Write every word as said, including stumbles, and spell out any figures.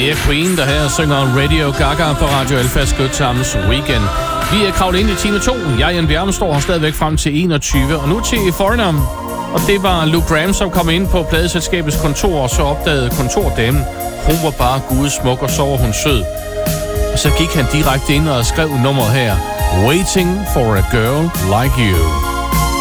Det er Queen, der her synger Radio Gaga på Radio Alphas Good Times Weekend. Vi er kravlet ind i time to. Jeg, Jan Bjerme, står her stadigvæk frem til enogtyve. Og nu til Foreigner. Og det var Luke Graham, som kom ind på pladeselskabets kontor, og så opdagede kontordamen. Hun var bare gudesmuk, og så var hun sød. Og så gik han direkte ind og skrev nummeret her. Waiting for a girl like you.